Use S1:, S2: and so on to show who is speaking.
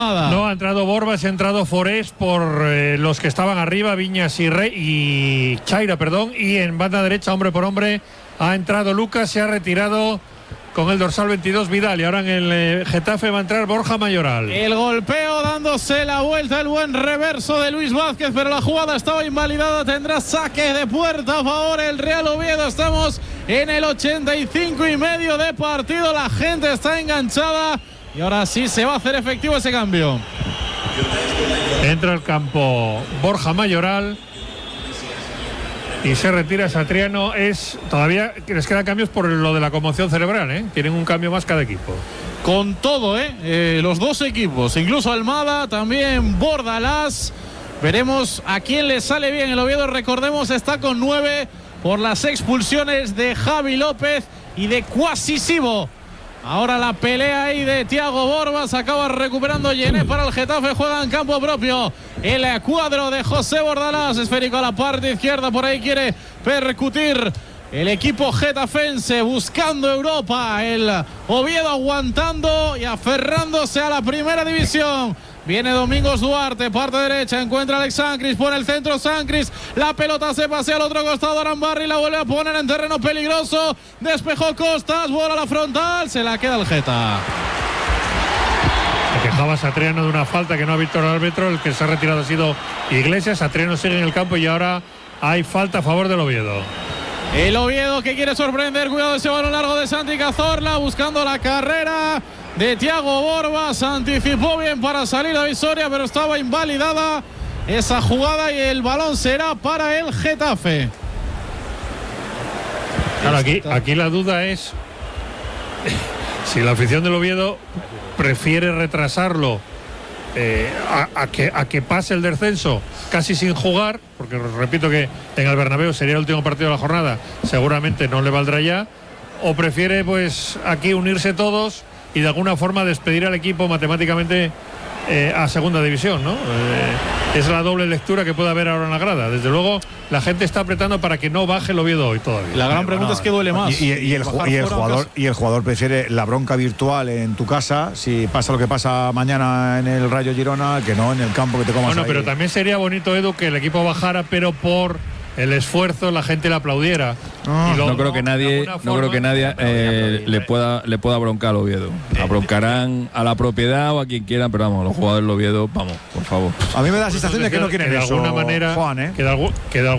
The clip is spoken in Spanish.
S1: No, ha entrado Borbas, ha entrado Forés por los que estaban arriba, Viñas y Chaira, y en banda derecha, hombre por hombre, ha entrado Lucas, se ha retirado con el dorsal 22 Vidal, y ahora en el Getafe va a entrar Borja Mayoral.
S2: El golpeo dándose la vuelta, el buen reverso de Luis Vázquez, pero la jugada estaba invalidada, tendrá saque de puerta a favor el Real Oviedo. Estamos en el 85,5 de partido, la gente está enganchada y ahora sí se va a hacer efectivo ese cambio.
S1: Entra al campo Borja Mayoral y se retira Satriano. Todavía les quedan cambios por lo de la conmoción cerebral, ¿eh? Tienen un cambio más cada equipo.
S2: Con todo, los dos equipos, incluso Almada, también Bordalás. Veremos a quién le sale bien. El Oviedo, recordemos, está con 9 por las expulsiones de Javi López y de Quasisivo. Ahora la pelea ahí de Thiago Borbas, acaba recuperando Yené para el Getafe, juega en campo propio el cuadro de José Bordalás, esférico a la parte izquierda, por ahí quiere percutir el equipo getafense, buscando Europa, el Oviedo aguantando y aferrándose a la primera división. Viene Domingos Duarte, parte derecha, encuentra Alex Sancris, pone el centro Sancris, la pelota se pasea al otro costado, Arambarri la vuelve a poner en terreno peligroso, despejó Costas, bola a la frontal, se la queda el Geta.
S1: Se quejaba Satriano de una falta que no ha visto el árbitro, el que se ha retirado ha sido Iglesias. Satriano sigue en el campo y ahora hay falta a favor del Oviedo.
S2: El Oviedo que quiere sorprender, cuidado ese balón largo de Santi Cazorla, buscando la carrera de Thiago Borbas, anticipó bien para salir a Visoria, pero estaba invalidada esa jugada y el balón será para el Getafe.
S1: Claro, aquí la duda es si la afición del Oviedo prefiere retrasarlo a que pase el descenso casi sin jugar, porque repito que en el Bernabéu sería el último partido de la jornada, seguramente no le valdrá ya, o prefiere pues aquí unirse todos y de alguna forma despedir al equipo matemáticamente a segunda división, ¿no? Es la doble lectura que puede haber ahora en la grada. Desde luego la gente está apretando para que no baje el Oviedo hoy todavía.
S2: La gran pregunta es que duele más.
S3: Y el jugador prefiere la bronca virtual en tu casa, si pasa lo que pasa mañana en el Rayo Girona, que no en el campo que te comas.
S1: Bueno,
S3: ahí.
S1: pero también sería bonito, Edu, que el equipo bajara, pero por el esfuerzo la gente le aplaudiera.
S4: No creo que nadie le pueda broncar al Oviedo. Broncarán a la propiedad o a quien quieran, pero vamos, los jugadores del Oviedo, vamos, por favor.
S3: A mí me da la sensación de que no quieren
S1: de
S3: eso,
S1: alguna manera,
S3: Juan,
S1: que de